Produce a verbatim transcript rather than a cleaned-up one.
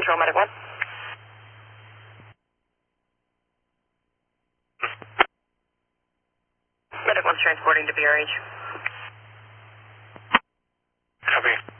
Control, Medic one. Medic one's transporting to B R H. Copy.